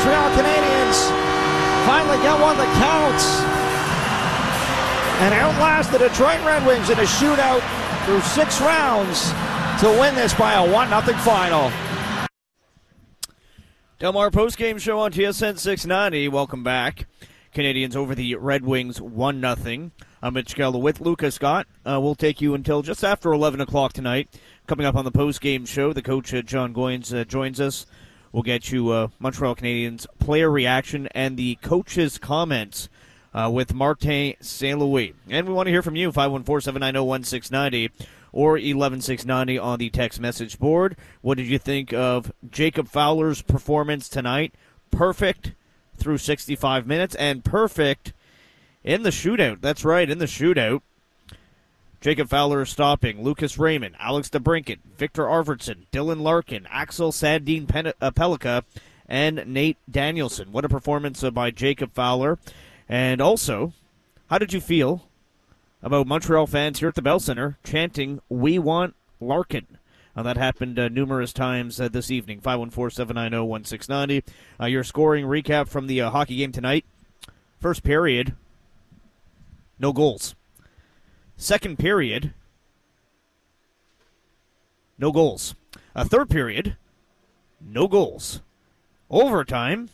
Montreal Canadiens finally get one that counts and outlast the Detroit Red Wings in a shootout through 6 rounds to win this by a 1-0 final. Del Mar postgame show on TSN 690. Welcome back. Canadiens over the Red Wings 1-0. I'm Mitch Keller with Lucas Scott. We'll take you until just after 11 o'clock tonight. Coming up on the postgame show, the coach, John Goyens, joins us. We'll get you Montreal Canadiens player reaction and the coach's comments with Martin St. Louis. And we want to hear from you, 514-790-1690 or 11690 on the text message board. What did you think of Jacob Fowler's performance tonight? Perfect through 65 minutes and perfect in the shootout. That's right, in the shootout. Jacob Fowler stopping Lucas Raymond, Alex DeBrincat, Victor Arvidsson, Dylan Larkin, Axel Sandin Pellikka, and Nate Danielson. What a performance by Jacob Fowler. And also, how did you feel about Montreal fans here at the Bell Center chanting, "We want Larkin"? That happened numerous times this evening. 514-790-1690. Your scoring recap from the hockey game tonight. First period, no goals. Second period, no goals. Third period, no goals. Overtime,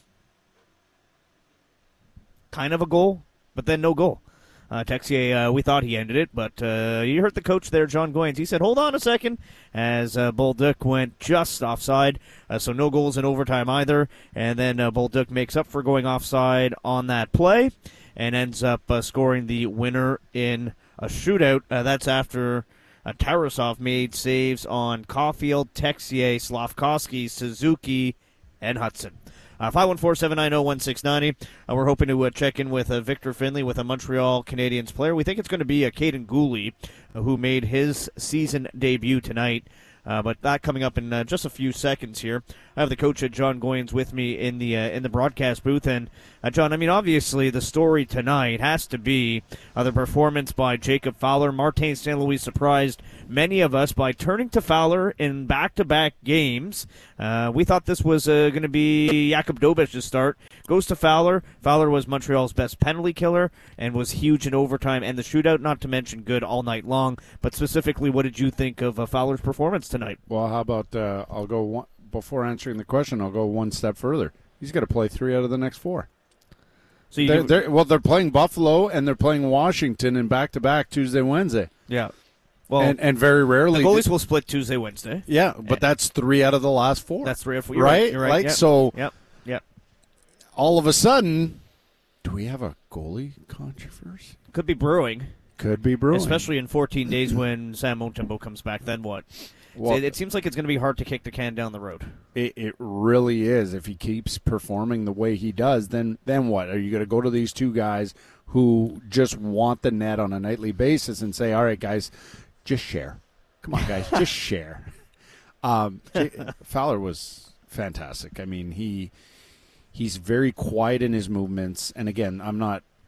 kind of a goal, but then no goal. Texier, we thought he ended it, but you heard the coach there, John Goyens. He said, hold on a second, as Bolduc went just offside, so no goals in overtime either. And then Bolduc makes up for going offside on that play and ends up scoring the winner in a shootout. That's after Tarasov made saves on Caulfield, Texier, Slafkovsky, Suzuki, and Hudson. 514-790-1690. We're hoping to check in with Victor Finley, with a Montreal Canadiens player. We think it's going to be Caden Gooley, who made his season debut tonight. But that coming up in just a few seconds here. I have the coach, John Goyens, with me in the broadcast booth. And, John, I mean, obviously the story tonight has to be the performance by Jacob Fowler. Martin St. Louis surprised many of us by turning to Fowler in back-to-back games. We thought this was going to be Jakub Dobeš's start. Goes to Fowler. Fowler was Montreal's best penalty killer and was huge in overtime and the shootout, not to mention good all night long. But specifically, what did you think of Fowler's performance tonight? Well, how about I'll go one, before answering the question, I'll go one step further. He's got to play 3 out of the next 4. So they're playing Buffalo and they're playing Washington in back-to-back Tuesday, Wednesday. Yeah. Well, and very rarely the goalies will split Tuesday, Wednesday. Yeah, but that's 3 out of the last 4. That's 3 or 4. Right? You're right. Like, Yep. so Yep. all of a sudden, do we have a goalie controversy? Could be brewing. Could be brewing. Especially in 14 days when Sam Montembeault comes back. Then what? Well, it seems like it's going to be hard to kick the can down the road. It really is. If he keeps performing the way he does, then what? Are you going to go to these 2 guys who just want the net on a nightly basis and say, all right, guys, just share. Come on, guys, just share. Fowler was fantastic. I mean, he's very quiet in his movements. And, again, I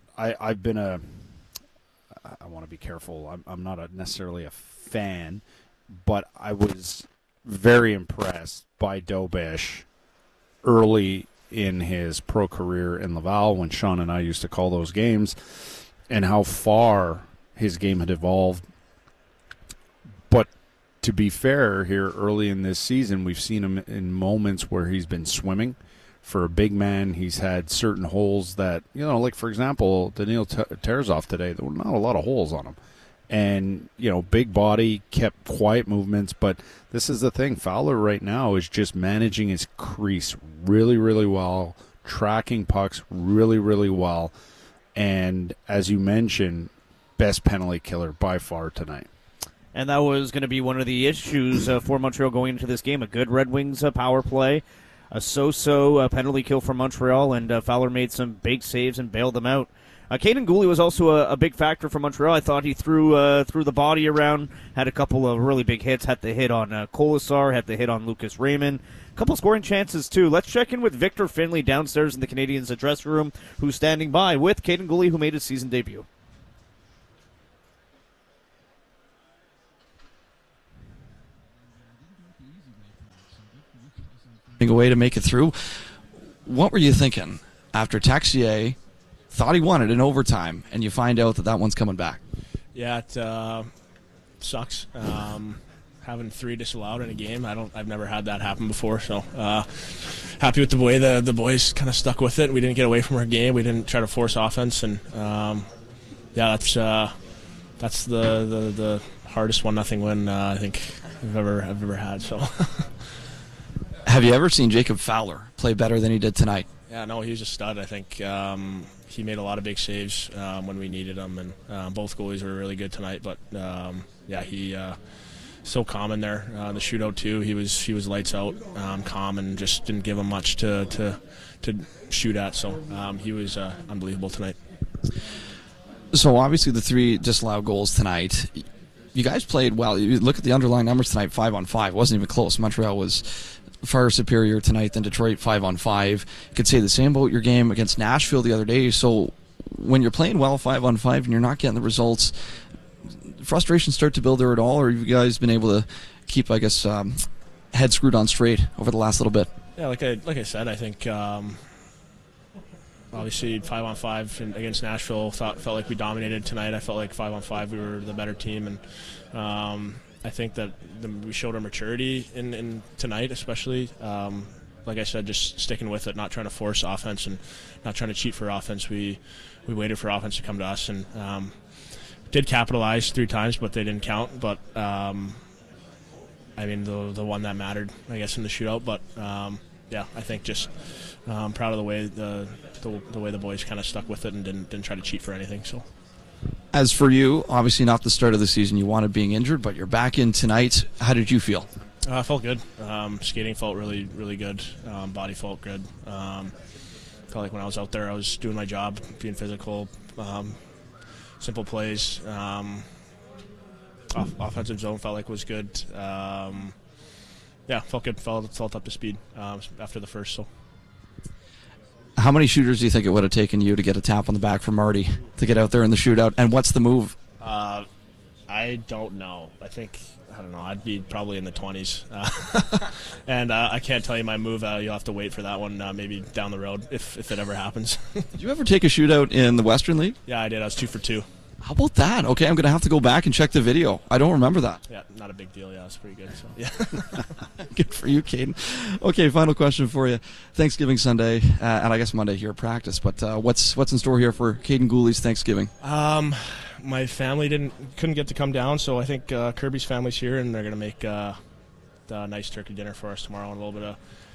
want to be careful. I'm not necessarily a fan, but I was very impressed by Dobeš early in his pro career in Laval when Sean and I used to call those games, and how far his game had evolved. But to be fair, here early in this season, we've seen him in moments where he's been swimming. For a big man, he's had certain holes that, like, for example, Daniil Tarasov today, there were not a lot of holes on him. And, big body, kept quiet movements. But this is the thing. Fowler right now is just managing his crease really, really well, tracking pucks really, really well. And, as you mentioned, best penalty killer by far tonight. And that was going to be one of the issues for Montreal going into this game. A good Red Wings power play, a so-so penalty kill for Montreal, and Fowler made some big saves and bailed them out. Caden Gooley was also a big factor for Montreal. I thought he threw the body around, had a couple of really big hits, had the hit on Colasar, had the hit on Lucas Raymond. A couple scoring chances, too. Let's check in with Victor Finley downstairs in the Canadiens' dressing room, who's standing by with Caden Gooley, who made his season debut. A way to make it through. What were you thinking after Texier thought he won it in overtime, and you find out that that one's coming back? Yeah, it sucks. Having 3 disallowed in a game, I've never had that happen before. So happy with the way the boys kind of stuck with it. We didn't get away from our game. We didn't try to force offense, and that's the hardest 1-0 win I think I've ever had. So. Have you ever seen Jacob Fowler play better than he did tonight? Yeah, no, he was a stud. I think he made a lot of big saves when we needed him, and both goalies were really good tonight. But he so calm in there. The shootout too, he was lights out, calm, and just didn't give him much to shoot at. So he was unbelievable tonight. So obviously the 3 disallowed goals tonight. You guys played well. You look at the underlying numbers tonight, 5-on-5. It wasn't even close. Montreal was far superior tonight than Detroit, 5-on-5. You could say the same about your game against Nashville the other day. So when you're playing well 5-on-5 and you're not getting the results, frustrations start to build there at all, or have you guys been able to keep, I guess, head screwed on straight over the last little bit? Yeah, like I said, I think obviously 5-on-5 against Nashville felt like we dominated tonight. I felt like 5-on-5 we were the better team, and I think that we showed our maturity in tonight, especially. Like I said, just sticking with it, not trying to force offense and not trying to cheat for offense. We waited for offense to come to us, and did capitalize 3 times, but they didn't count. But I mean, the one that mattered, I guess, in the shootout. But I think just proud of the way the way the boys kind of stuck with it and didn't try to cheat for anything. So. As for you, obviously not the start of the season you wanted being injured, but you're back in tonight. How did you feel? I felt good. Skating felt really, really good. Body felt good. Felt like when I was out there, I was doing my job, being physical, simple plays. Offensive zone felt like was good. Felt good. Felt up to speed after the first. So. How many shooters do you think it would have taken you to get a tap on the back from Marty to get out there in the shootout? And what's the move? I don't know. I don't know. I'd be probably in the 20s. And I can't tell you my move. You'll have to wait for that one maybe down the road if it ever happens. Did you ever take a shootout in the Western League? Yeah, I did. I was 2 for 2. How about that? Okay, I'm going to have to go back and check the video. I don't remember that. Yeah, not a big deal. Yeah, it's pretty good. So, yeah. Good for you, Caden. Okay, final question for you. Thanksgiving Sunday, and I guess Monday here at practice, but what's in store here for Caden Gooley's Thanksgiving? My family couldn't get to come down, so I think Kirby's family's here, and they're going to make a nice turkey dinner for us tomorrow and a little bit of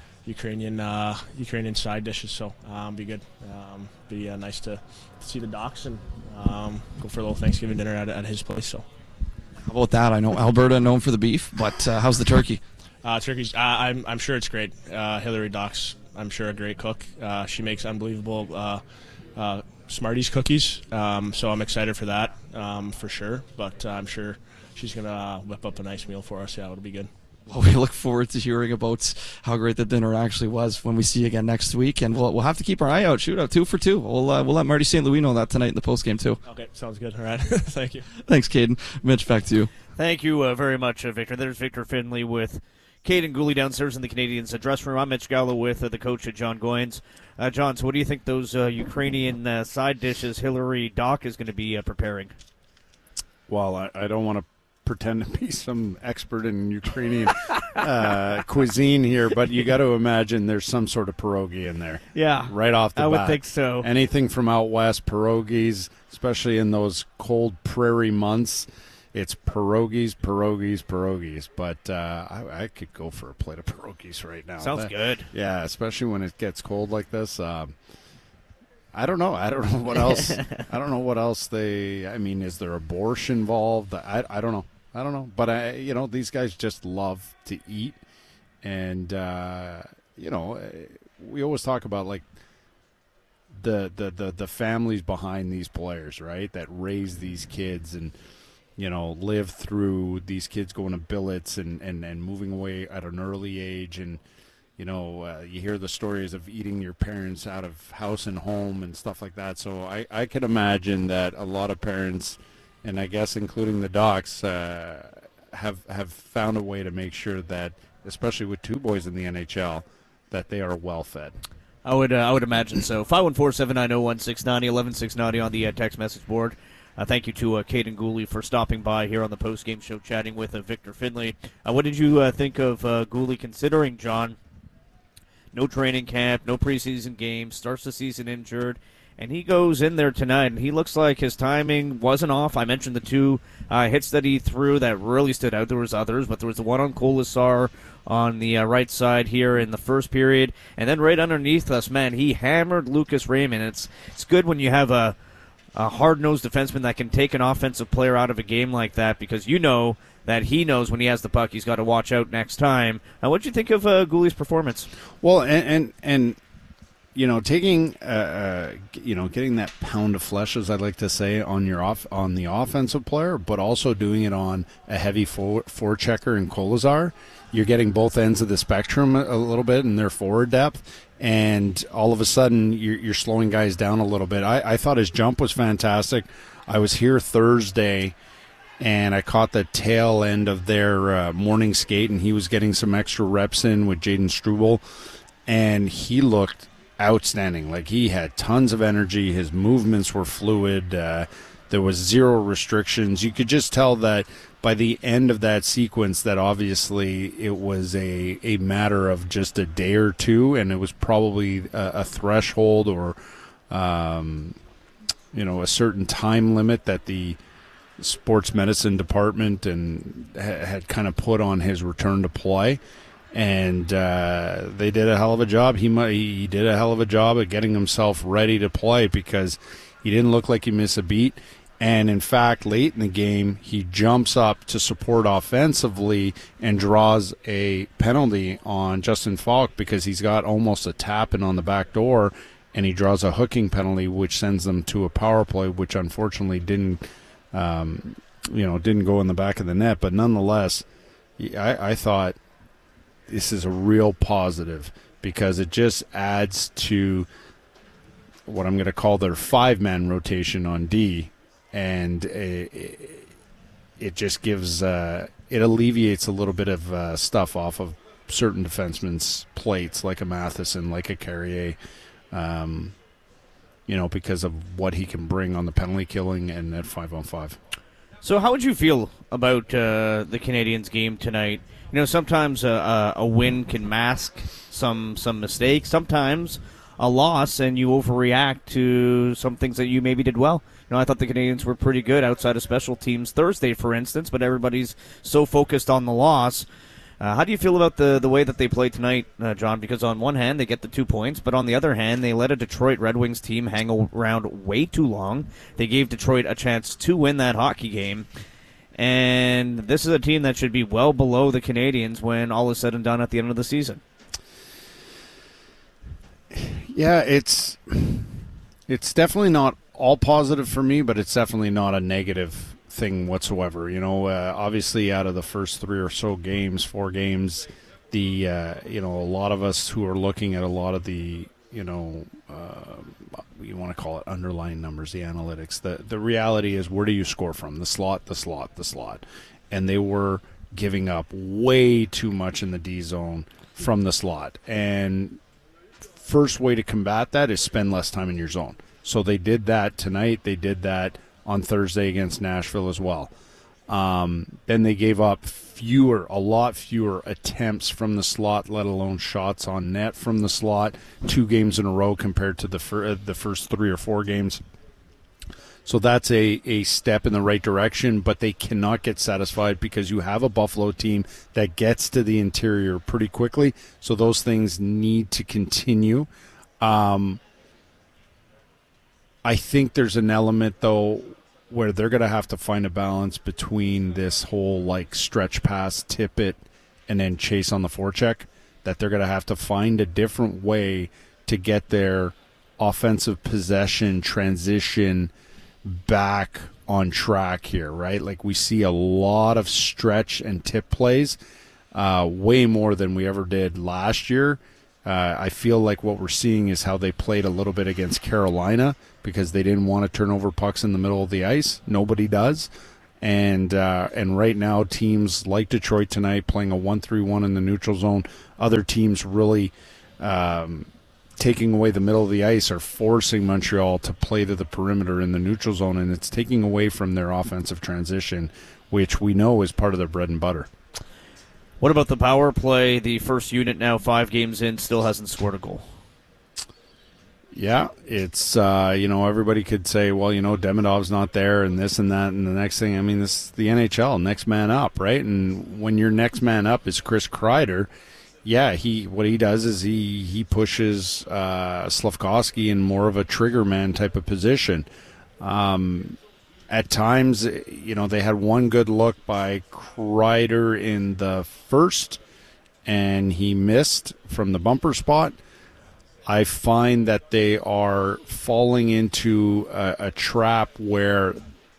Ukrainian side dishes, so be good. Be nice to see the Docs and go for a little Thanksgiving dinner at his place. So, how about that? I know Alberta known for the beef, but how's the turkey? Turkey's. I'm sure it's great. Hillary Docs, I'm sure a great cook. She makes unbelievable Smarties cookies. So I'm excited for that for sure. But I'm sure she's gonna whip up a nice meal for us. Yeah, it'll be good. Well, we look forward to hearing about how great the dinner actually was when we see you again next week, and we'll have to keep our eye out. Shootout 2 for 2. We'll let Marty St. Louis know that tonight in the postgame too. Okay, sounds good. All right, thank you. Thanks, Caden. Mitch, back to you. Thank you very much, Victor. There's Victor Finley with Caden Gooley downstairs in the Canadiens dressing room. I'm Mitch Gallo with the coach, John Goins. John, so what do you think those Ukrainian side dishes Hillary Doc is going to be preparing? Well, I don't want to pretend to be some expert in Ukrainian cuisine here, but you got to imagine there's some sort of pierogi in there. Yeah, right off the bat. I would think so. Anything from out west, pierogis, especially in those cold prairie months, it's pierogis. But I could go for a plate of pierogis right now. Sounds good. Yeah, especially when it gets cold like this. I don't know what else. I don't know what else is there a borscht involved? I don't know. But these guys just love to eat, and we always talk about like the families behind these players, right? That raise these kids and live through these kids going to billets and moving away at an early age, and you hear the stories of eating your parents out of house and home and stuff like that. So I can imagine that a lot of parents, and I guess including the Docs, have found a way to make sure that, especially with 2 boys in the NHL, that they are well fed. I would imagine so. 514-790-1690, 11690 on the text message board. Thank you to Caden Gooley for stopping by here on the post-game show, chatting with Victor Finley. What did you think of Gooley, considering, John, no training camp, no preseason games, starts the season injured, and he goes in there tonight, and he looks like his timing wasn't off. I mentioned the two hits that he threw that really stood out. There was others, but there was the one on Colasar on the right side here in the first period, and then right underneath us, man, he hammered Lucas Raymond. It's good when you have a hard-nosed defenseman that can take an offensive player out of a game like that, because you know that he knows when he has the puck, he's got to watch out next time. What did you think of Gooley's performance? Well, and you know, taking getting that pound of flesh, as I'd like to say, on the offensive player, but also doing it on a heavy forechecker in Colasar. You're getting both ends of the spectrum a little bit in their forward depth, and all of a sudden you're slowing guys down a little bit. I thought his jump was fantastic. I was here Thursday, and I caught the tail end of their morning skate, and he was getting some extra reps in with Jaden Struble, and he looked outstanding. Like, he had tons of energy. His movements were fluid. There was zero restrictions. You could just tell that by the end of that sequence that obviously it was a matter of just a day or two, and it was probably a threshold or a certain time limit that the sports medicine department and had kind of put on his return to play. And they did a hell of a job. He did a hell of a job at getting himself ready to play, because he didn't look like he missed a beat. And, in fact, late in the game, he jumps up to support offensively and draws a penalty on Justin Falk, because he's got almost a tap-in on the back door, and he draws a hooking penalty, which sends them to a power play, which unfortunately didn't go in the back of the net. But nonetheless, I thought this is a real positive, because it just adds to what I'm going to call their 5-man rotation on D, and it just gives it alleviates a little bit of stuff off of certain defensemen's plates, like a Matheson, like a Carrier, because of what he can bring on the penalty killing and at 5-on-5. So how would you feel about the Canadiens game tonight? You know, sometimes a win can mask some mistakes. Sometimes a loss and you overreact to some things that you maybe did well. You know, I thought the Canadiens were pretty good outside of special teams Thursday, for instance, but everybody's so focused on the loss. How do you feel about the way that they played tonight, John? Because on one hand, they get the 2 points, but on the other hand, they let a Detroit Red Wings team hang around way too long. They gave Detroit a chance to win that hockey game. And this is a team that should be well below the Canadiens when all is said and done at the end of the season. Yeah, it's definitely not all positive for me, but it's definitely not a negative thing whatsoever. You know, obviously out of the first 4 games, a lot of us who are looking at a lot of the, you want to call it underlying numbers, the analytics. The reality is, where do you score from? The slot. And they were giving up way too much in the D zone from the slot. And first way to combat that is spend less time in your zone. So they did that tonight. They did that on Thursday against Nashville as well. Then they gave up a lot fewer attempts from the slot, let alone shots on net from the slot, 2 games in a row compared to the first 3 or 4 games. So that's a step in the right direction, but they cannot get satisfied, because you have a Buffalo team that gets to the interior pretty quickly. So those things need to continue. I think there's an element, though, where they're going to have to find a balance between this whole stretch pass, tip it, and then chase on the forecheck, that they're going to have to find a different way to get their offensive possession transition back on track here, right? Like, we see a lot of stretch and tip plays, way more than we ever did last year. I feel like what we're seeing is how they played a little bit against Carolina, because they didn't want to turn over pucks in the middle of the ice. Nobody does. And right now, teams like Detroit tonight playing a 1-3-1 in the neutral zone, other teams really taking away the middle of the ice are forcing Montreal to play to the perimeter in the neutral zone, and it's taking away from their offensive transition, which we know is part of their bread and butter. What about the power play? The first unit now 5 games in still hasn't scored a goal. Yeah, it's, everybody could say, well, Demidov's not there and this and that, and the next thing, this is the NHL, next man up, right? And when your next man up is Chris Kreider, yeah, what he does is he pushes Slafkovsky in more of a trigger man type of position. At times, they had one good look by Kreider in the first, and he missed from the bumper spot. I find that they are falling into a trap where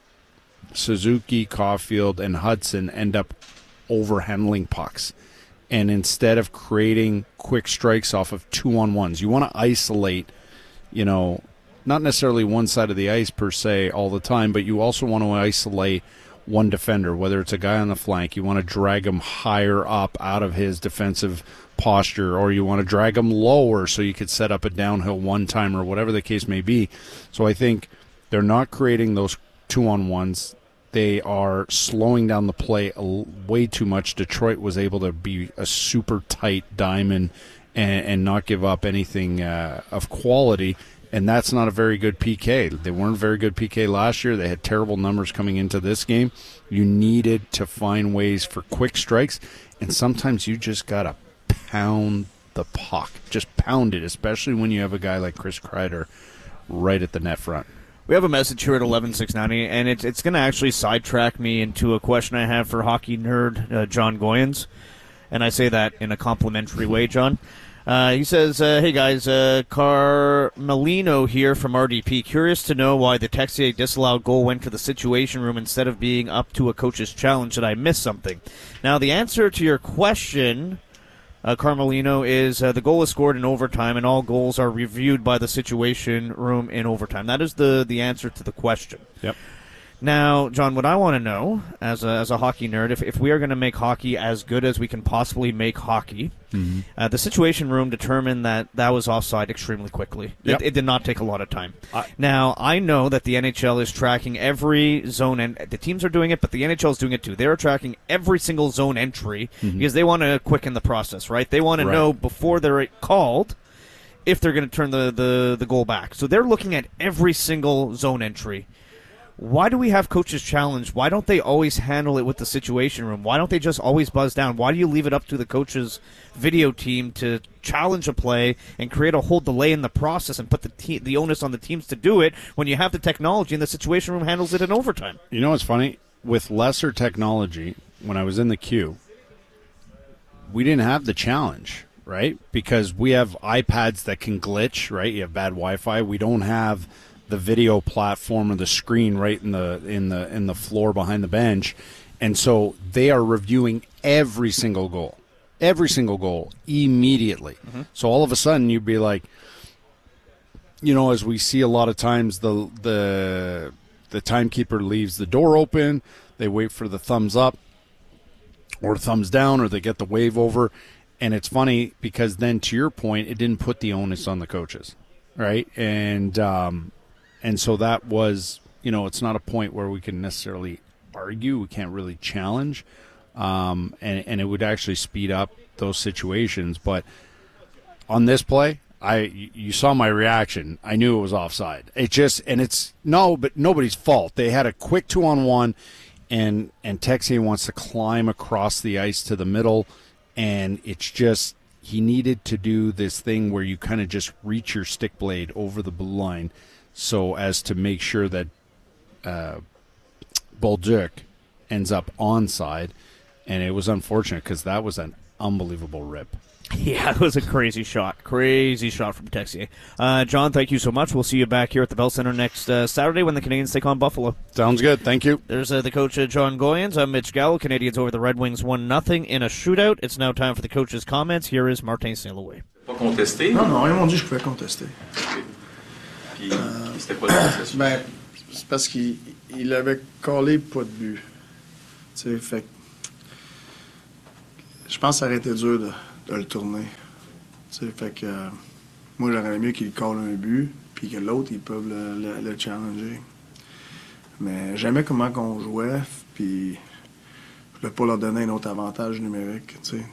Suzuki, Caulfield, and Hudson end up overhandling pucks. And instead of creating quick strikes off of 2-on-1s, you want to isolate, not necessarily one side of the ice per se all the time, but you also want to isolate one defender, whether it's a guy on the flank. You want to drag him higher up out of his defensive posture, or you want to drag him lower so you could set up a downhill one-time or whatever the case may be. So I think they're not creating those 2-on-1s. They are slowing down the play way too much. Detroit was able to be a super tight diamond and not give up anything of quality, and that's not a very good PK. They weren't a very good PK last year. They had terrible numbers coming into this game. You needed to find ways for quick strikes, and sometimes you just got to pound the puck. Just pound it, especially when you have a guy like Chris Kreider right at the net front. We have a message here at 11690, and it's going to actually sidetrack me into a question I have for hockey nerd John Goyens, and I say that in a complimentary way, John. He says, hey guys, Carmelino here from RDP. Curious to know why the Texier disallowed goal went to the Situation Room instead of being up to a coach's challenge. Did I miss something? Now, the answer to your question, Carmelino, is the goal is scored in overtime, and all goals are reviewed by the Situation Room in overtime. That is the answer to the question. Yep. Now, John, what I want to know, as a hockey nerd, if we are going to make hockey as good as we can possibly make hockey, the Situation Room determined that was offside extremely quickly. Yep. It did not take a lot of time. Now, I know that the NHL is tracking every zone, and the teams are doing it, but the NHL is doing it too. They're tracking every single zone entry because they want to quicken the process, right? They want to know before they're called if they're going to turn the goal back. So they're looking at every single zone entry. Why do we have coaches challenge? Why don't they always handle it with the Situation Room? Why don't they just always buzz down? Why do you leave it up to the coach's video team to challenge a play and create a whole delay in the process and put the onus on the teams to do it when you have the technology and the Situation Room handles it in overtime? You know what's funny? With lesser technology, when I was in the queue, we didn't have the challenge, right? Because we have iPads that can glitch, right? You have bad Wi-Fi. We don't have the video platform or the screen right in the floor behind the bench, and so they are reviewing every single goal immediately. So all of a sudden you'd be like, as we see a lot of times, the timekeeper leaves the door open, they wait for the thumbs up or thumbs down, or they get the wave over, and it's funny because then, to your point, it didn't put the onus on the coaches, right? And so that was, it's not a point where we can necessarily argue. We can't really challenge. And it would actually speed up those situations. But on this play, you saw my reaction. I knew it was offside. But nobody's fault. They had a quick 2-on-1, and Texier wants to climb across the ice to the middle, and it's just, he needed to do this thing where you kind of just reach your stick blade over the blue line, so as to make sure that Bolduc ends up onside, and it was unfortunate because that was an unbelievable rip. Yeah, it was a crazy shot from Texier. John, thank you so much. We'll see you back here at the Bell Center next Saturday when the Canadians take on Buffalo. Sounds good. Thank you. There's the coach, John Goyens. I'm Mitch Gallo. Canadians over the Red Wings 1-0 in a shootout. It's now time for the coach's comments. Here is Martin Saint-Louis. Pas contesté? Non, ils m'ont dit que je pouvais contester. Puis, c'était quoi la contestation? C'est parce qu'il avait collé pas de but. Tu sais, fait que je pense que ça aurait été dur de le tourner. Tu sais, fait que Moi, j'aurais aimé qu'il colle un but, puis que l'autre, ils peuvent le challenger. Mais jamais comment qu'on jouait, puis je voulais pas leur donner un autre avantage numérique. Tu sais.